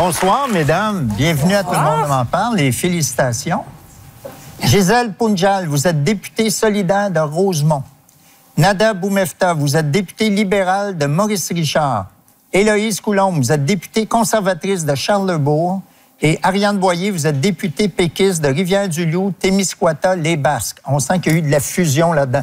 Bonsoir, mesdames. Bienvenue à Tout le monde m'en parle et félicitations. Gisèle Punjal, vous êtes députée solidaire de Rosemont. Nada Boumefta, vous êtes députée libérale de Maurice-Richard. Héloïse Coulombe, vous êtes députée conservatrice de Charlebourg. Et Ariane Boyer, vous êtes députée péquiste de Rivière-du-Loup, Témiscouata, Les Basques. On sent qu'il y a eu de la fusion là-dedans.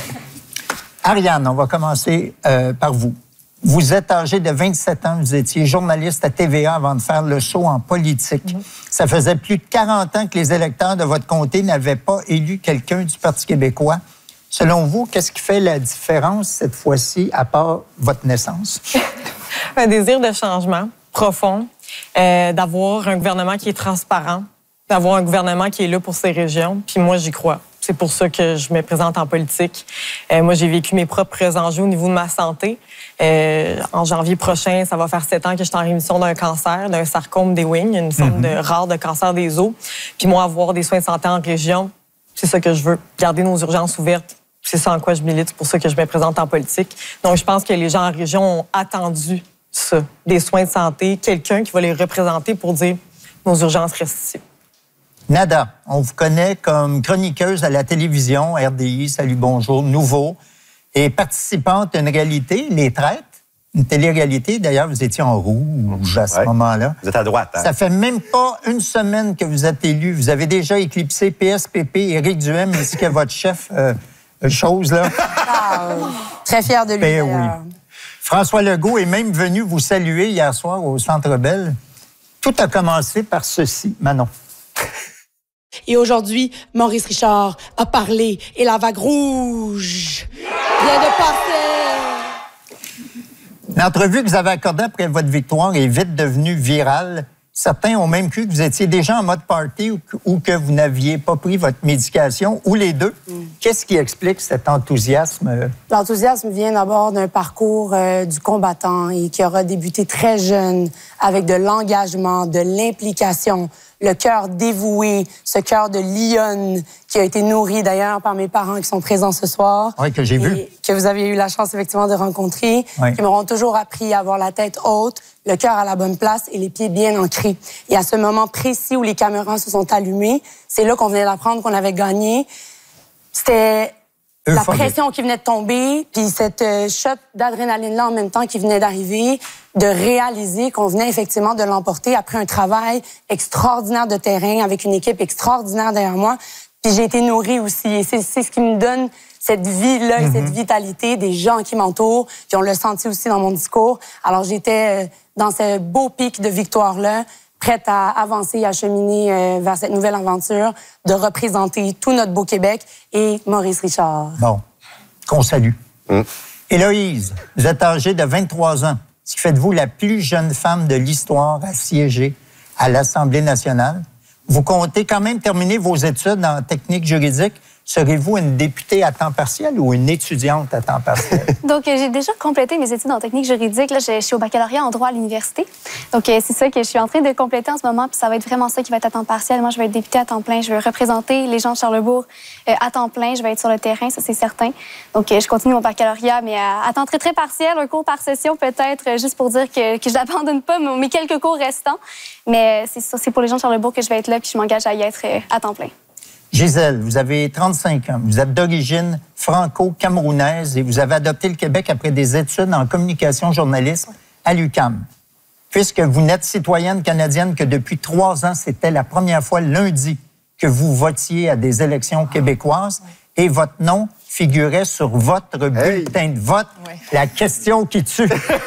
Ariane, on va commencer par vous. Vous êtes âgée de 27 ans, vous étiez journaliste à TVA avant de faire le saut en politique. Ça faisait plus de 40 ans que les électeurs de votre comté n'avaient pas élu quelqu'un du Parti québécois. Selon vous, qu'est-ce qui fait la différence cette fois-ci, à part votre naissance? Un désir de changement profond, d'avoir un gouvernement qui est transparent, d'avoir un gouvernement qui est là pour ces régions. Puis moi, j'y crois. C'est pour ça que je me présente en politique. Moi, j'ai vécu mes propres enjeux au niveau de ma santé. En janvier prochain, ça va faire 7 ans que je suis en rémission d'un cancer, d'un sarcome des Ewing, une forme rare de cancer des os. Puis moi, avoir des soins de santé en région, c'est ça que je veux. Garder nos urgences ouvertes, c'est ça en quoi je milite. C'est pour ça que je me présente en politique. Donc, je pense que les gens en région ont attendu ça, des soins de santé, quelqu'un qui va les représenter pour dire nos urgences restent ici. Nada, on vous connaît comme chroniqueuse à la télévision, RDI, Salut, bonjour, Nouveau, et participante à une réalité, Les Traites, une télé-réalité. D'ailleurs, vous étiez en rouge à ce moment-là. Vous êtes à droite, hein? Ça fait même pas une semaine que vous êtes élu. Vous avez déjà éclipsé PSPP, Éric Duhaime, ainsi que votre chef, chose, là. Très fier de lui, Ben oui. d'ailleurs. François Legault est même venu vous saluer hier soir au Centre Bell. Tout a commencé par ceci, Manon. Et aujourd'hui, Maurice Richard a parlé et la vague rouge vient de passer. L'entrevue que vous avez accordée après votre victoire est vite devenue virale. Certains ont même cru que vous étiez déjà en mode party ou que vous n'aviez pas pris votre médication, ou les deux. Qu'est-ce qui explique cet enthousiasme? L'enthousiasme vient d'abord d'un parcours du combattant et qui aura débuté très jeune avec de l'engagement, de l'implication, le cœur dévoué, ce cœur de lionne qui a été nourri d'ailleurs par mes parents qui sont présents ce soir. Oui, que j'ai vu. Que vous avez eu la chance effectivement de rencontrer, oui. Qui m'auront toujours appris à avoir la tête haute, le cœur à la bonne place et les pieds bien ancrés. Et à ce moment précis où les caméras se sont allumées, c'est là qu'on venait d'apprendre qu'on avait gagné. C'était la pression qui venait de tomber, puis cette shot d'adrénaline-là en même temps qui venait d'arriver, de réaliser qu'on venait effectivement de l'emporter après un travail extraordinaire de terrain avec une équipe extraordinaire derrière moi. Puis j'ai été nourrie aussi. Et c'est ce qui me donne cette vie-là et cette vitalité des gens qui m'entourent. Puis on l'a senti aussi dans mon discours. Alors j'étais dans ce beau pic de victoire-là, prête à avancer et à cheminer vers cette nouvelle aventure, de représenter tout notre beau Québec et Maurice Richard. Bon, qu'on salue. Héloïse, vous êtes âgée de 23 ans, ce qui fait de vous la plus jeune femme de l'histoire à siéger à l'Assemblée nationale. Vous comptez quand même terminer vos études en technique juridique. Serez-vous une députée à temps partiel ou une étudiante à temps partiel? Donc, j'ai déjà complété mes études en technique juridique. Là, je suis au baccalauréat en droit à l'université. Donc, c'est ça que je suis en train de compléter en ce moment. Puis ça va être vraiment ça qui va être à temps partiel. Moi, je vais être députée à temps plein. Je vais représenter les gens de Charlebourg à temps plein. Je vais être sur le terrain, ça, c'est certain. Donc, je continue mon baccalauréat, mais à temps très, très partiel. Un cours par session, peut-être, juste pour dire que je n'abandonne pas mes quelques cours restants. Mais c'est ça, c'est pour les gens de Charlebourg que je vais être là. Puis je m'engage à y être à temps plein. Gisèle, vous avez 35 ans. Vous êtes d'origine franco-camerounaise et vous avez adopté le Québec après des études en communication journaliste à l'UQAM. Puisque vous n'êtes citoyenne canadienne que depuis 3 ans, c'était la première fois lundi que vous votiez à des élections québécoises et votre nom figurait sur votre bulletin de vote. La question qui tue.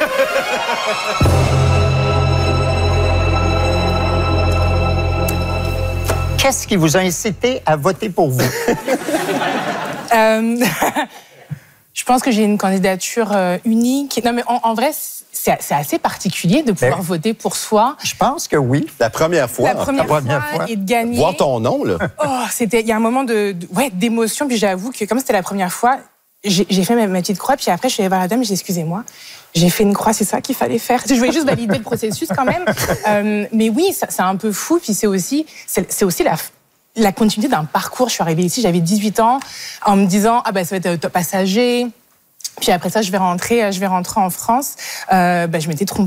Qu'est-ce qui vous a incité à voter pour vous? Je pense que j'ai une candidature unique. Non, mais en vrai, c'est assez particulier de pouvoir voter pour soi. Je pense que oui. La première fois. La première fois et de gagner. Voir ton nom, là. Il y a un moment d'émotion, puis j'avoue que comme c'était la première fois, j'ai fait ma petite croix, puis après, je suis allée voir la dame, j'ai dit, excusez-moi, j'ai fait une croix, c'est ça qu'il fallait faire. Je voulais juste valider le processus quand même. Mais oui, c'est un peu fou, puis c'est aussi la continuité d'un parcours. Je suis arrivée ici, j'avais 18 ans, en me disant, ça va être top passager. Puis après ça, je vais rentrer en France. Je m'étais trompée.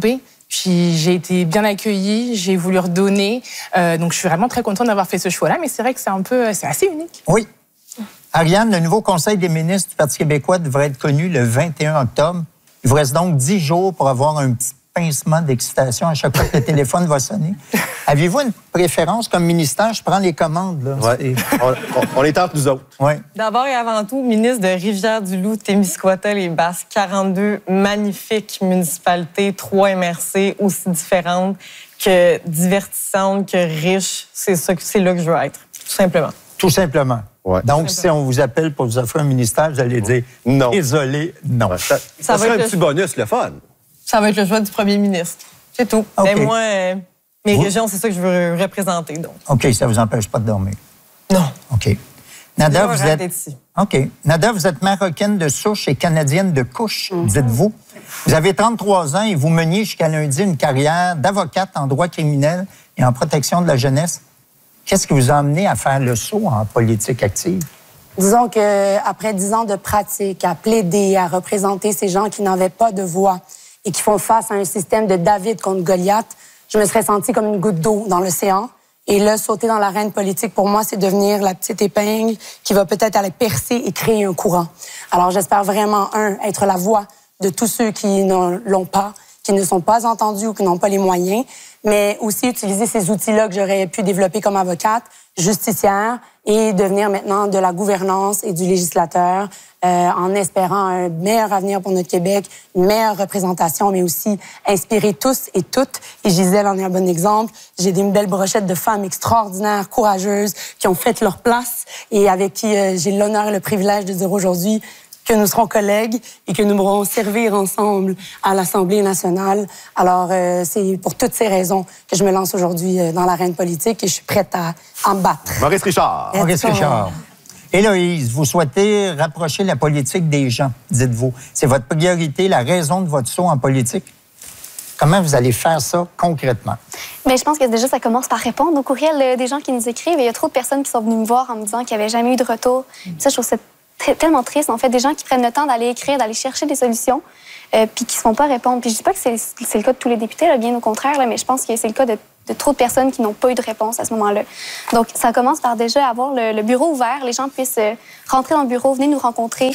Puis j'ai été bien accueillie, j'ai voulu redonner. Donc je suis vraiment très contente d'avoir fait ce choix-là, mais c'est vrai que c'est assez unique. Oui. Ariane, le nouveau Conseil des ministres du Parti québécois devrait être connu le 21 octobre. Il vous reste donc 10 jours pour avoir un petit pincement d'excitation à chaque fois que le téléphone va sonner. Aviez-vous une préférence comme ministère? Je prends les commandes. Là. Ouais. On est entre nous autres. Ouais. D'abord et avant tout, ministre de Rivière-du-Loup, Témiscouata, les Basses, 42 magnifiques municipalités, 3 MRC, aussi différentes que divertissantes, que riches. C'est là que je veux être, tout simplement. Tout simplement. Ouais. Donc, si on vous appelle pour vous offrir un ministère, vous allez dire non. Désolé, non. Ouais, ça serait un petit bonus, le fun. Ça va être le choix du premier ministre. C'est tout. Okay. Mais moi, mes régions, c'est ça que je veux représenter. Donc. OK, ça ne vous empêche pas de dormir. Non. OK. Nada, vous êtes ici. OK. Nada, vous êtes marocaine de souche et canadienne de couche, dites-vous. Vous avez 33 ans et vous meniez jusqu'à lundi une carrière d'avocate en droit criminel et en protection de la jeunesse. Qu'est-ce qui vous a amené à faire le saut en politique active? Disons qu'après 10 ans de pratique, à plaider, à représenter ces gens qui n'avaient pas de voix et qui font face à un système de David contre Goliath, je me serais sentie comme une goutte d'eau dans l'océan. Et là, sauter dans l'arène politique, pour moi, c'est devenir la petite épingle qui va peut-être aller percer et créer un courant. Alors, j'espère vraiment, être la voix de tous ceux qui ne l'ont pas, qui ne sont pas entendus ou qui n'ont pas les moyens, mais aussi utiliser ces outils-là que j'aurais pu développer comme avocate, justicière, et devenir maintenant de la gouvernance et du législateur, en espérant un meilleur avenir pour notre Québec, une meilleure représentation, mais aussi inspirer tous et toutes. Et Gisèle en est un bon exemple. J'ai des belles brochettes de femmes extraordinaires, courageuses, qui ont fait leur place et avec qui j'ai l'honneur et le privilège de dire aujourd'hui que nous serons collègues et que nous pourrons servir ensemble à l'Assemblée nationale. Alors, c'est pour toutes ces raisons que je me lance aujourd'hui dans l'arène politique et je suis prête à me battre. Maurice Richard. Maurice Richard. Héloïse, vous souhaitez rapprocher la politique des gens, dites-vous. C'est votre priorité, la raison de votre saut en politique? Comment vous allez faire ça concrètement? Bien, je pense que déjà, ça commence par répondre aux courriels des gens qui nous écrivent. Il y a trop de personnes qui sont venues me voir en me disant qu'il n'y avait jamais eu de retour. Ça, je trouve ça tellement triste, en fait, des gens qui prennent le temps d'aller écrire, d'aller chercher des solutions, puis qui ne se font pas répondre. Puis je dis pas que c'est le cas de tous les députés, là, bien au contraire, là, mais je pense que c'est le cas de trop de personnes qui n'ont pas eu de réponse à ce moment-là. Donc, ça commence par déjà avoir le bureau ouvert. Les gens puissent rentrer dans le bureau, venir nous rencontrer.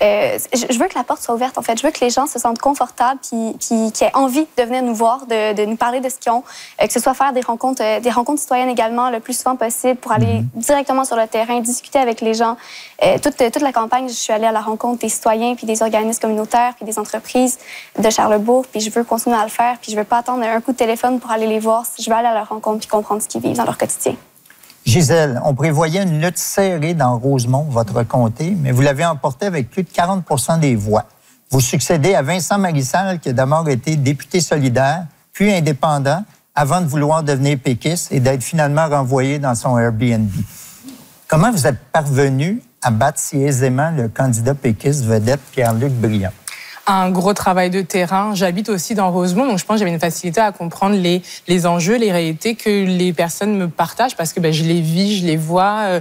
Je veux que la porte soit ouverte, en fait. Je veux que les gens se sentent confortables puis qui aient envie de venir nous voir, de nous parler de ce qu'ils ont, que ce soit faire des rencontres citoyennes également le plus souvent possible pour aller directement sur le terrain, discuter avec les gens. Toute la campagne, je suis allée à la rencontre des citoyens puis des organismes communautaires puis des entreprises de Charlesbourg, puis je veux continuer à le faire, puis je veux pas attendre un coup de téléphone pour aller les voir. Je veux aller à leur rencontre puis comprendre ce qu'ils vivent dans leur quotidien. Gisèle, on prévoyait une lutte serrée dans Rosemont, votre comté, mais vous l'avez emporté avec plus de 40 % des voix. Vous succédez à Vincent Marissal, qui a d'abord été député solidaire, puis indépendant, avant de vouloir devenir péquiste et d'être finalement renvoyé dans son Airbnb. Comment vous êtes parvenu à battre si aisément le candidat péquiste vedette Pierre-Luc Briand? Un gros travail de terrain. J'habite aussi dans Rosemont, donc je pense que j'avais une facilité à comprendre les enjeux, les réalités que les personnes me partagent parce que je les vis, je les vois.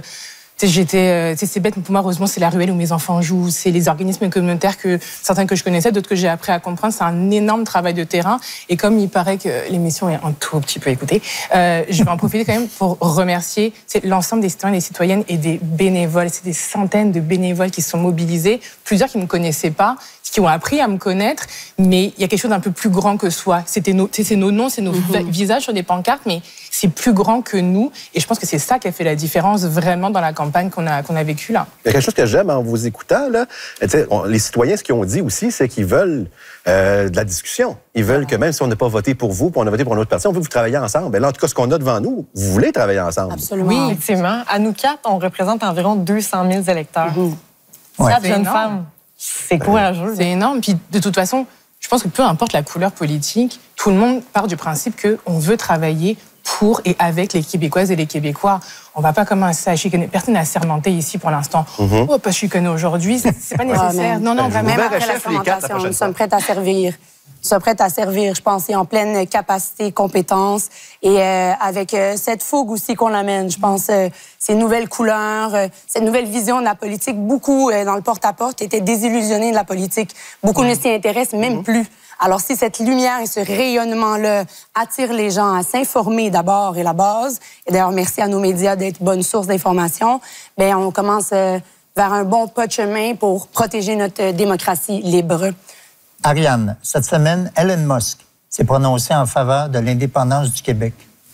C'est bête, mais pour moi, Rosemont, c'est la ruelle où mes enfants jouent, c'est les organismes communautaires certains que je connaissais, d'autres que j'ai appris à comprendre. C'est un énorme travail de terrain. Et comme il paraît que l'émission est un tout petit peu écoutée, je vais en profiter quand même pour remercier l'ensemble des citoyens et des citoyennes et des bénévoles. C'est des centaines de bénévoles qui se sont mobilisés, plusieurs qui ne me connaissaient pas, qui ont appris à me connaître, mais il y a quelque chose d'un peu plus grand que soi. C'est nos noms, c'est nos visages sur des pancartes, mais c'est plus grand que nous. Et je pense que c'est ça qui a fait la différence vraiment dans la campagne qu'on a vécue là. Il y a quelque chose que j'aime en vous écoutant, là. Les citoyens, ce qu'ils ont dit aussi, c'est qu'ils veulent de la discussion. Ils veulent que même si on n'a pas voté pour vous, puis on a voté pour une autre parti, on veut que vous travaillez ensemble. Mais là, en tout cas, ce qu'on a devant nous, vous voulez travailler ensemble. Absolument. Oui, effectivement. À nous quatre, on représente environ 200 000 électeurs. Ouais. 4 jeunes femmes. C'est courageux. C'est énorme. Puis de toute façon, je pense que peu importe la couleur politique, tout le monde part du principe qu'on veut travailler pour et avec les Québécoises et les Québécois. On ne va pas commencer à chicaner. Personne n'a sermenté ici pour l'instant. On ne va pas chicaner aujourd'hui, c'est pas nécessaire. Non, vraiment, vraiment, après la chef, les quatre, fermentation, nous sommes prêts à servir. sont prêtes à servir, je pense, et en pleine capacité, compétence, et avec cette fougue aussi qu'on amène, je pense, ces nouvelles couleurs, cette nouvelle vision de la politique. Beaucoup, dans le porte-à-porte, étaient désillusionnés de la politique. Beaucoup ne s'y intéressent même plus. Alors, si cette lumière et ce rayonnement-là attirent les gens à s'informer d'abord et la base, et d'ailleurs, merci à nos médias d'être bonne source d'information, bien, on commence vers un bon pas de chemin pour protéger notre démocratie libre. Ariane, cette semaine, Elon Musk s'est prononcé en faveur de l'indépendance du Québec.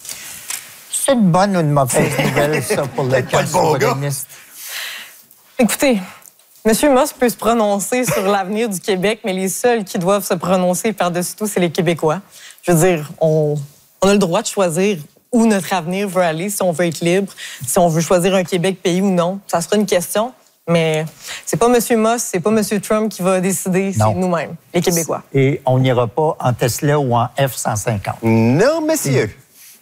C'est une bonne ou une mauvaise nouvelle, ça, pour le cas souverainiste? Écoutez, M. Musk peut se prononcer sur l'avenir du Québec, mais les seuls qui doivent se prononcer par-dessus tout, c'est les Québécois. Je veux dire, on a le droit de choisir où notre avenir veut aller, si on veut être libre, si on veut choisir un Québec pays ou non. Ça sera une question, mais c'est pas M. Musk, c'est pas M. Trump qui va décider, c'est nous-mêmes, les Québécois. Et on n'ira pas en Tesla ou en F-150. Non, messieurs.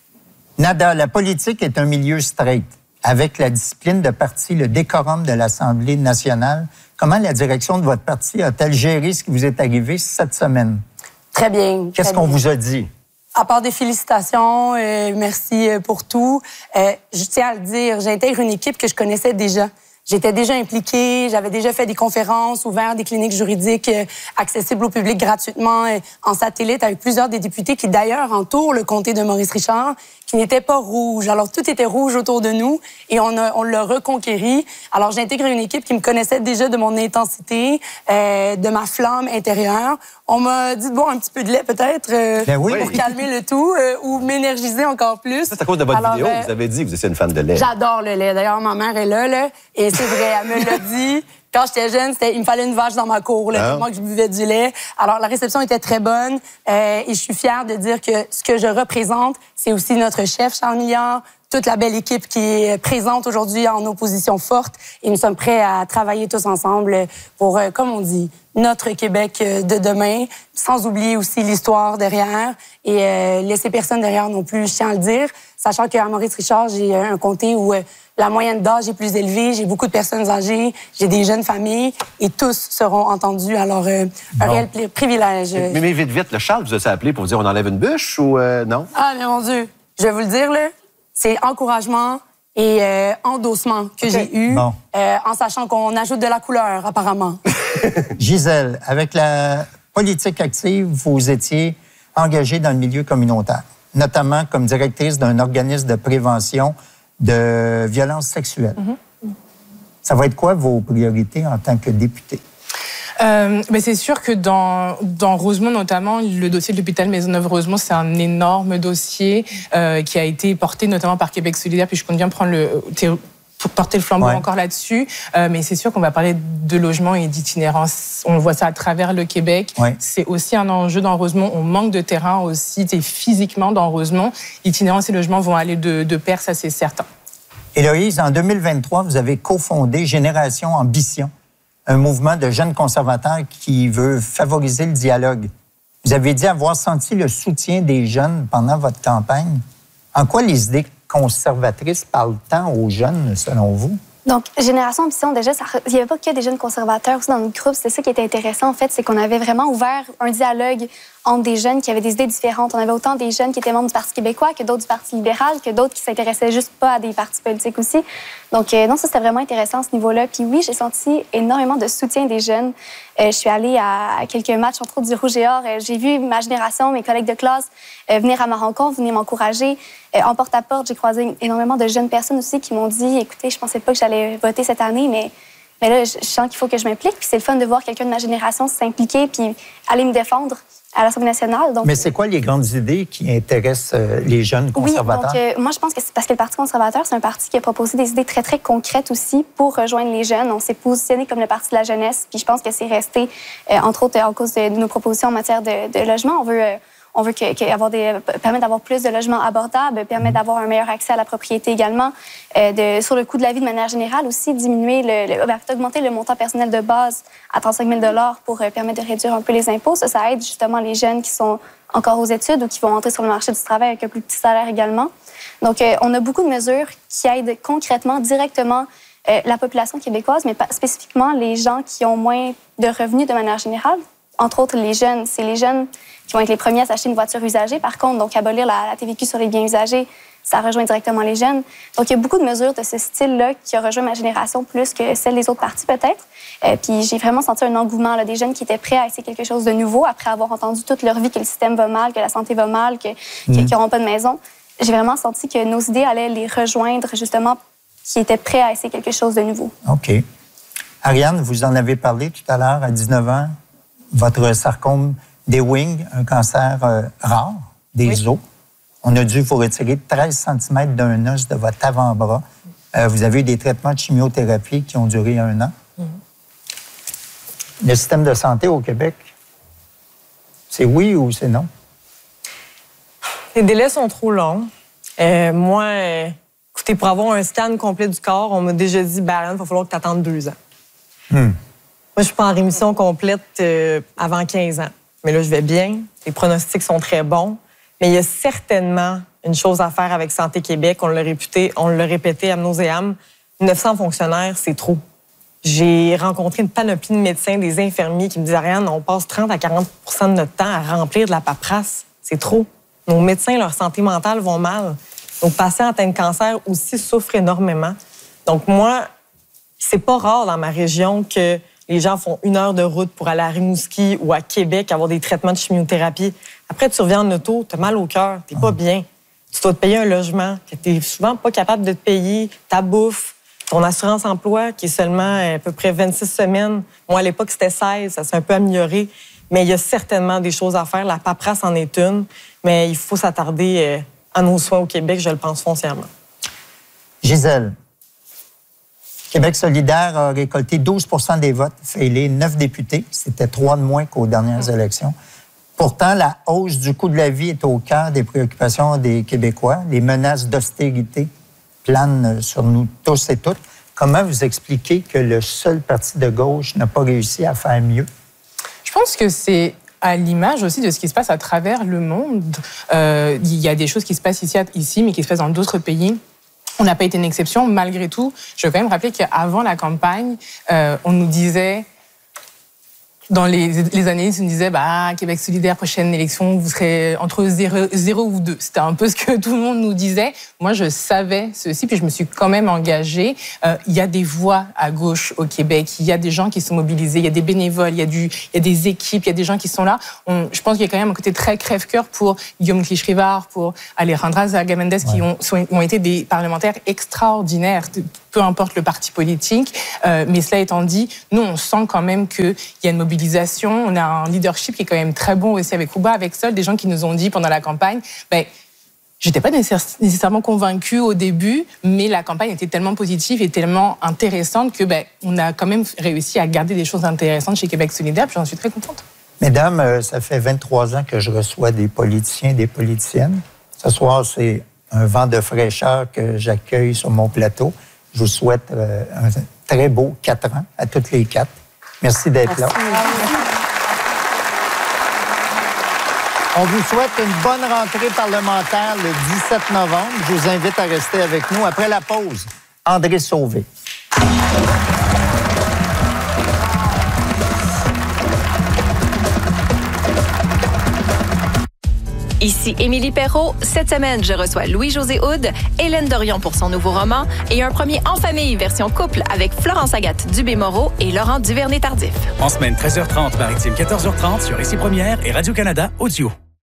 Nada, la politique est un milieu straight. Avec la discipline de parti, le décorum de l'Assemblée nationale, comment la direction de votre parti a-t-elle géré ce qui vous est arrivé cette semaine? Très bien. Qu'est-ce qu'on vous a dit? À part des félicitations, merci pour tout. Je tiens à le dire, j'intègre une équipe que je connaissais déjà. J'étais déjà impliquée, j'avais déjà fait des conférences, ouvert des cliniques juridiques accessibles au public gratuitement en satellite avec plusieurs des députés qui d'ailleurs entourent le comté de Maurice-Richard, qui n'étaient pas rouges. Alors tout était rouge autour de nous et on l'a reconquéri. Alors j'ai intégré une équipe qui me connaissait déjà de mon intensité, de ma flamme intérieure. On m'a dit de boire un petit peu de lait peut-être pour calmer le tout ou m'énergiser encore plus. C'est à cause de votre vidéo, vous avez dit que vous étiez une fan de lait. J'adore le lait. D'ailleurs, ma mère est là et c'est vrai, elle me l'a dit. Quand j'étais jeune, il me fallait une vache dans ma cour, tellement que je buvais du lait. Alors, la réception était très bonne et je suis fière de dire que ce que je représente, c'est aussi notre chef, Charles Milliard, toute la belle équipe qui est présente aujourd'hui en opposition forte. Et nous sommes prêts à travailler tous ensemble pour, comme on dit, notre Québec de demain, sans oublier aussi l'histoire derrière et laisser personne derrière non plus, je tiens à le dire. Sachant qu'à Maurice-Richard, j'ai un comté où la moyenne d'âge est plus élevée, j'ai beaucoup de personnes âgées, j'ai des jeunes familles et tous seront entendus. Alors, un réel privilège. Mais vite, le Charles vous a appelé pour vous dire on enlève une bûche ou non? Ah, mais mon Dieu, je vais vous le dire, là, c'est encouragement et endossement que j'ai eu, en sachant qu'on ajoute de la couleur, apparemment. Gisèle, avec la politique active, vous étiez engagée dans le milieu communautaire, notamment comme directrice d'un organisme de prévention de violences sexuelles. Ça va être quoi vos priorités en tant que députée? Mais c'est sûr que dans Rosemont, notamment, le dossier de l'hôpital Maisonneuve-Rosemont, c'est un énorme dossier qui a été porté notamment par Québec solidaire, puis je compte bien porter le flambeau encore là-dessus. Mais c'est sûr qu'on va parler de logement et d'itinérance. On voit ça à travers le Québec. C'est aussi un enjeu dans Rosemont. On manque de terrain aussi, physiquement dans Rosemont. Itinérance et logement vont aller de pair, ça c'est certain. Héloïse, en 2023, vous avez cofondé Génération Ambition, un mouvement de jeunes conservateurs qui veut favoriser le dialogue. Vous avez dit avoir senti le soutien des jeunes pendant votre campagne. En quoi les idées conservatrices parlent tant aux jeunes, selon vous? Donc, Génération Ambition, déjà, il n'y avait pas que des jeunes conservateurs aussi dans notre groupe. C'était ça qui était intéressant, en fait, c'est qu'on avait vraiment ouvert un dialogue entre des jeunes qui avaient des idées différentes. On avait autant des jeunes qui étaient membres du Parti québécois que d'autres du Parti libéral, que d'autres qui s'intéressaient juste pas à des partis politiques aussi. Donc, non, ça, c'était vraiment intéressant à ce niveau-là. Puis oui, j'ai senti énormément de soutien des jeunes. Je suis allée à quelques matchs, entre autres du Rouge et Or. J'ai vu ma génération, mes collègues de classe, venir à ma rencontre, venir m'encourager. En porte-à-porte, j'ai croisé énormément de jeunes personnes aussi qui m'ont dit, écoutez, je pensais pas que j'allais voter cette année, mais là, je sens qu'il faut que je m'implique. Puis c'est le fun de voir quelqu'un de ma génération s'impliquer puis aller me défendre à l'Assemblée nationale. Donc, mais c'est quoi les grandes idées qui intéressent les jeunes conservateurs? Oui, donc moi, je pense que c'est parce que le Parti conservateur, c'est un parti qui a proposé des idées très, très concrètes aussi pour rejoindre les jeunes. On s'est positionné comme le Parti de la jeunesse, puis je pense que c'est resté, entre autres, en cause de nos propositions en matière de logement. On veut permettre d'avoir plus de logements abordables, permettre d'avoir un meilleur accès à la propriété également, sur le coût de la vie de manière générale aussi, augmenter le montant personnel de base à 35 000 $ pour permettre de réduire un peu les impôts. Ça aide justement les jeunes qui sont encore aux études ou qui vont entrer sur le marché du travail avec un plus petit salaire également. Donc, on a beaucoup de mesures qui aident concrètement, directement la population québécoise, mais spécifiquement les gens qui ont moins de revenus de manière générale. entre autres, les jeunes. C'est les jeunes qui vont être les premiers à s'acheter une voiture usagée. Par contre, donc abolir la TVQ sur les biens usagés, ça rejoint directement les jeunes. Donc, il y a beaucoup de mesures de ce style-là qui a rejoint ma génération plus que celle des autres partis, peut-être. Puis j'ai vraiment senti un engouement là, des jeunes qui étaient prêts à essayer quelque chose de nouveau après avoir entendu toute leur vie que le système va mal, que la santé va mal, qu'ils n'auront pas de maison. J'ai vraiment senti que nos idées allaient les rejoindre, justement, qui étaient prêts à essayer quelque chose de nouveau. OK. Ariane, vous en avez parlé tout à l'heure, à 19 ans, votre sarcome d'Ewing, un cancer rare des os. On a dû vous retirer 13 cm d'un os de votre avant-bras. Vous avez eu des traitements de chimiothérapie qui ont duré 1 an. Le système de santé au Québec, c'est oui ou c'est non? Les délais sont trop longs. Écoutez, pour avoir un scan complet du corps, on m'a déjà dit, Baron, il va falloir que tu attendes 2 ans. Moi, je suis pas en rémission complète avant 15 ans. Mais là, je vais bien. Les pronostics sont très bons. Mais il y a certainement une chose à faire avec Santé Québec. On l'a répété à nauséam. 900 fonctionnaires, c'est trop. J'ai rencontré une panoplie de médecins, des infirmiers qui me disent, Ariane, on passe 30 à 40 % de notre temps à remplir de la paperasse. C'est trop. Nos médecins, leur santé mentale vont mal. Nos patients atteints de cancer aussi souffrent énormément. Donc moi, c'est pas rare dans ma région que les gens font 1 heure de route pour aller à Rimouski ou à Québec avoir des traitements de chimiothérapie. Après, tu reviens en auto, tu as mal au cœur, tu n'es pas bien. Tu dois te payer un logement que tu n'es souvent pas capable de te payer, ta bouffe, ton assurance-emploi qui est seulement à peu près 26 semaines. Moi, à l'époque, c'était 16, ça s'est un peu amélioré. Mais il y a certainement des choses à faire. La paperasse en est une, mais il faut s'attarder à nos soins au Québec, je le pense foncièrement. Gisèle, Québec solidaire a récolté 12 % des votes, fait élire 9 députés. C'était 3 de moins qu'aux dernières élections. Pourtant, la hausse du coût de la vie est au cœur des préoccupations des Québécois. Les menaces d'austérité planent sur nous tous et toutes. Comment vous expliquez que le seul parti de gauche n'a pas réussi à faire mieux? Je pense que c'est à l'image aussi de ce qui se passe à travers le monde. Il y a des choses qui se passent ici, mais qui se passent dans d'autres pays. On n'a pas été une exception. Malgré tout, je veux quand même rappeler qu'avant la campagne, on nous disait... Dans les années, on nous disait, Québec solidaire, prochaine élection, vous serez entre 0 ou 2. C'était un peu ce que tout le monde nous disait. Moi, je savais ceci, puis je me suis quand même engagée. Il y a des voix à gauche au Québec. Il y a des gens qui sont mobilisés. Il y a des bénévoles. Il y a des équipes. Il y a des gens qui sont là. Je pense qu'il y a quand même un côté très crève-cœur pour Guillaume Clich-Rivard, pour Alejandra Zagaméndez, qui ont été des parlementaires extraordinaires, peu importe le parti politique. Mais cela étant dit, nous, on sent quand même qu'il y a une mobilisation. On a un leadership qui est quand même très bon aussi avec Rouba, avec Sol, des gens qui nous ont dit pendant la campagne, j'étais pas nécessairement convaincue au début, mais la campagne était tellement positive et tellement intéressante que on a quand même réussi à garder des choses intéressantes chez Québec solidaire, puis j'en suis très contente. Mesdames, ça fait 23 ans que je reçois des politiciens et des politiciennes. Ce soir, c'est un vent de fraîcheur que j'accueille sur mon plateau. Je vous souhaite un très beau 4 ans à toutes les 4. Merci d'être là. On vous souhaite une bonne rentrée parlementaire le 17 novembre. Je vous invite à rester avec nous. Après la pause, André Sauvé. Ici Émilie Perrault. Cette semaine, je reçois Louis-José Houd, Hélène Dorion pour son nouveau roman et un premier en famille version couple avec Florence Agathe Dubé-Moreau et Laurent Duvernay-Tardif. En semaine 13h30, maritime 14h30 sur Ici Première et Radio-Canada Audio.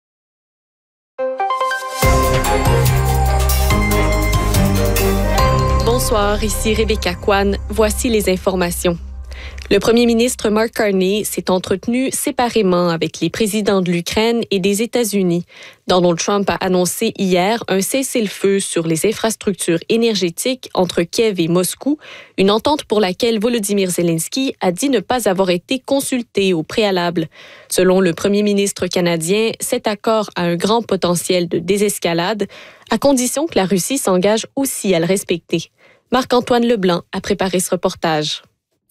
Bonsoir, ici Rebecca Kwan. Voici les informations. Le premier ministre Mark Carney s'est entretenu séparément avec les présidents de l'Ukraine et des États-Unis. Donald Trump a annoncé hier un cessez-le-feu sur les infrastructures énergétiques entre Kiev et Moscou, une entente pour laquelle Volodymyr Zelensky a dit ne pas avoir été consulté au préalable. Selon le premier ministre canadien, cet accord a un grand potentiel de désescalade, à condition que la Russie s'engage aussi à le respecter. Marc-Antoine Leblanc a préparé ce reportage.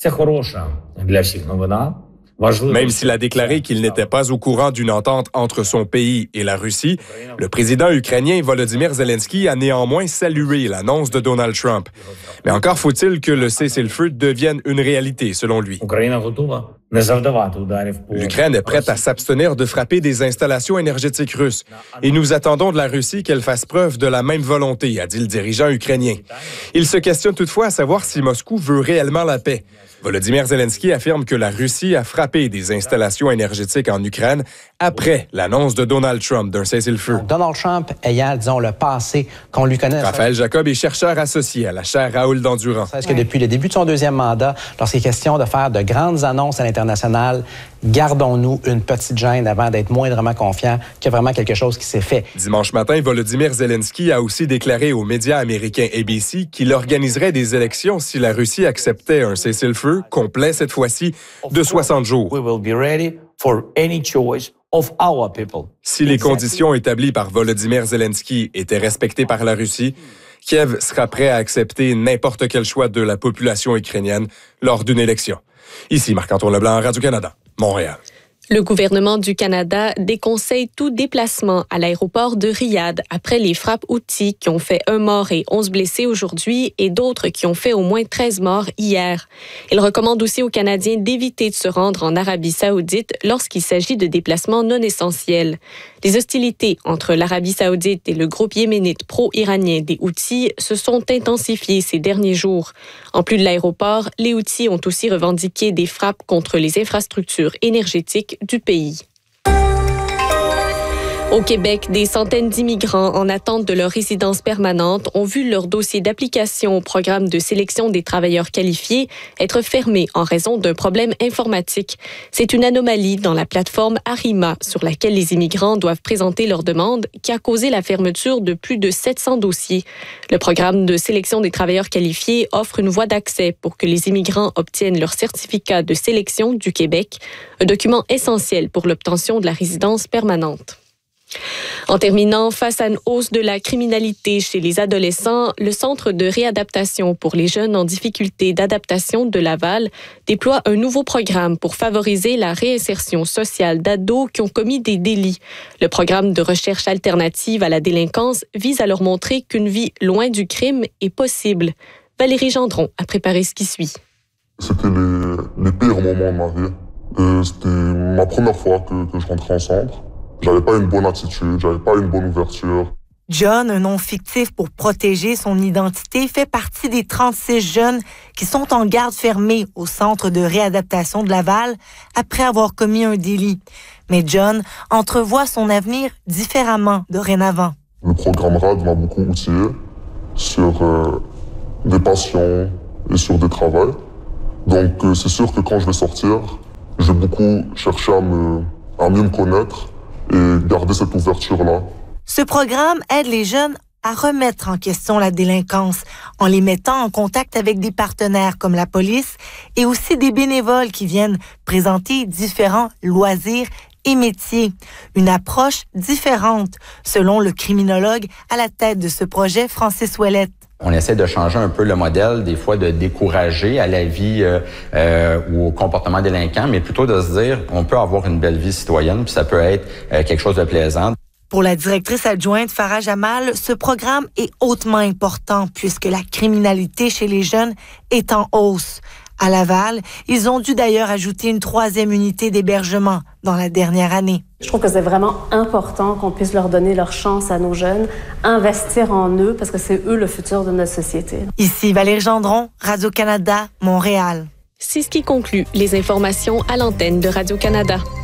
Même s'il a déclaré qu'il n'était pas au courant d'une entente entre son pays et la Russie, le président ukrainien Volodymyr Zelensky a néanmoins salué l'annonce de Donald Trump. Mais encore faut-il que le cessez-le-feu devienne une réalité, selon lui. L'Ukraine est prête à s'abstenir de frapper des installations énergétiques russes et nous attendons de la Russie qu'elle fasse preuve de la même volonté, a dit le dirigeant ukrainien. Il se questionne toutefois à savoir si Moscou veut réellement la paix. Volodymyr Zelensky affirme que la Russie a frappé des installations énergétiques en Ukraine après l'annonce de Donald Trump d'un cessez-le-feu. Donald Trump ayant, disons, le passé qu'on lui connaît. Raphaël Jacob est chercheur associé à la chaire Raoul Dandurand. Est-ce que depuis le début de son deuxième mandat, lorsqu'il est question de faire de grandes annonces à l'international, gardons-nous une petite gêne avant d'être moindrement confiants qu'il y a vraiment quelque chose qui s'est fait. Dimanche matin, Volodymyr Zelensky a aussi déclaré aux médias américains ABC qu'il organiserait des élections si la Russie acceptait un cessez-le-feu complet cette fois-ci de 60 jours. Si les conditions établies par Volodymyr Zelensky étaient respectées par la Russie, Kiev sera prêt à accepter n'importe quel choix de la population ukrainienne lors d'une élection. Ici Marc-Antoine Leblanc, Radio-Canada, Montréal. Le gouvernement du Canada déconseille tout déplacement à l'aéroport de Riyad après les frappes Houthis qui ont fait 1 mort et 11 blessés aujourd'hui et d'autres qui ont fait au moins 13 morts hier. Il recommande aussi aux Canadiens d'éviter de se rendre en Arabie saoudite lorsqu'il s'agit de déplacements non essentiels. Les hostilités entre l'Arabie saoudite et le groupe yéménite pro-iranien des Houthis se sont intensifiées ces derniers jours. En plus de l'aéroport, les Houthis ont aussi revendiqué des frappes contre les infrastructures énergétiques du pays. Au Québec, des centaines d'immigrants en attente de leur résidence permanente ont vu leur dossier d'application au programme de sélection des travailleurs qualifiés être fermé en raison d'un problème informatique. C'est une anomalie dans la plateforme Arima sur laquelle les immigrants doivent présenter leurs demandes qui a causé la fermeture de plus de 700 dossiers. Le programme de sélection des travailleurs qualifiés offre une voie d'accès pour que les immigrants obtiennent leur certificat de sélection du Québec, un document essentiel pour l'obtention de la résidence permanente. En terminant, face à une hausse de la criminalité chez les adolescents, le Centre de réadaptation pour les jeunes en difficulté d'adaptation de Laval déploie un nouveau programme pour favoriser la réinsertion sociale d'ados qui ont commis des délits. Le programme de recherche alternative à la délinquance vise à leur montrer qu'une vie loin du crime est possible. Valérie Gendron a préparé ce qui suit. C'était les pires moments de ma vie. C'était ma première fois que je rentrais en centre. J'avais pas une bonne attitude, j'avais pas une bonne ouverture. John, un nom fictif pour protéger son identité, fait partie des 36 jeunes qui sont en garde fermée au Centre de réadaptation de Laval après avoir commis un délit. Mais John entrevoit son avenir différemment dorénavant. Le programme RAD m'a beaucoup outillé sur des passions et sur des travails. Donc c'est sûr que quand je vais sortir, je vais beaucoup chercher à mieux me connaître et garder cette ouverture-là. Ce programme aide les jeunes à remettre en question la délinquance en les mettant en contact avec des partenaires comme la police et aussi des bénévoles qui viennent présenter différents loisirs et métiers. Une approche différente, selon le criminologue à la tête de ce projet, Francis Ouellette. On essaie de changer un peu le modèle, des fois de décourager à la vie ou au comportement délinquant, mais plutôt de se dire on peut avoir une belle vie citoyenne, puis ça peut être quelque chose de plaisant. Pour la directrice adjointe Farah Jamal, ce programme est hautement important puisque la criminalité chez les jeunes est en hausse. À Laval, ils ont dû d'ailleurs ajouter une 3e unité d'hébergement dans la dernière année. Je trouve que c'est vraiment important qu'on puisse leur donner leur chance à nos jeunes, investir en eux, parce que c'est eux le futur de notre société. Ici Valérie Gendron, Radio-Canada, Montréal. C'est ce qui conclut les informations à l'antenne de Radio-Canada.